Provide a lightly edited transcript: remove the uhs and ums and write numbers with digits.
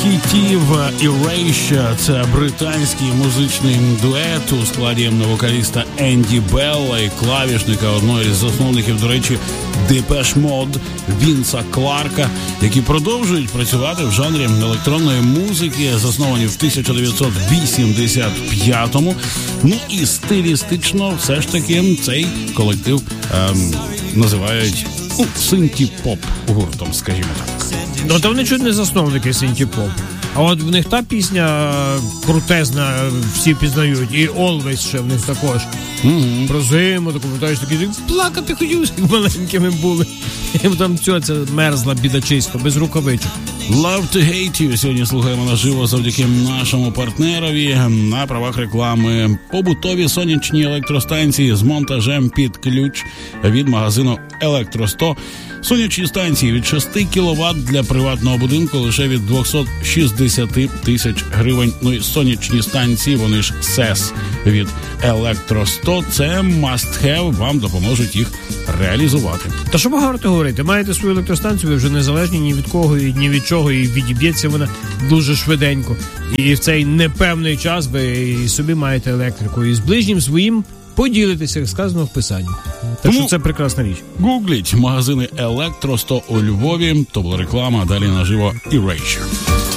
хітів Erasure. Це британський музичний дует у складі вокаліста Енді Белла і клавішника одної з засновників, до речі, Depeche Mode Вінса Кларка, які продовжують працювати в жанрі електронної музики, засновані в 1985-му. Ну і стилістично все ж таки цей колектив називають синті-поп гуртом, скажімо так. Ну, то вони чуть не засновники синті-поп. А от в них та пісня крутезна, всі пізнають, і Always ще в них також. Про зиму, таку, пам'ятаєш, такі, плакати хотів, як маленькими були. Їм там ця мерзла бідачисько, без рукавичок. Love to Hate You сьогодні слухаємо наживо завдяки нашому партнерові на правах реклами. Побутові сонячні електростанції з монтажем під ключ від магазину Електро100. Сонячні станції від 6 кВт для приватного будинку лише від 260 тисяч гривень. Ну і сонячні станції, вони ж СЕС від Електро100. Це must have, вам допоможуть їх реалізувати. Та що багато говорити, маєте свою електростанцію, ви вже незалежні ні від кого і ні від чого, і відіб'ється вона дуже швиденько. І в цей непевний час ви і собі маєте електрику, і з ближнім своїм поділитися, як сказано в писанні. Так що це прекрасна річ. Гугліть магазини Електро100 у Львові. То була реклама, а далі наживо Erasure.